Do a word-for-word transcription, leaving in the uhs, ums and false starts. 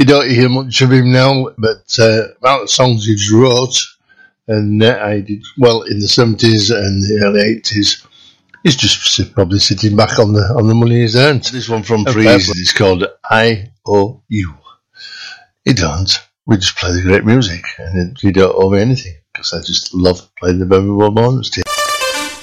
don't hear much of him now, but uh, amount of songs he wrote, and uh, I did well in the seventies and the early eighties. He's just probably sitting back on the on the money he's earned. This one from Oh, Freeze is called I O U. You don't. We just play the great music, and you don't owe me anything, because I just love playing the Memorable Moments to you.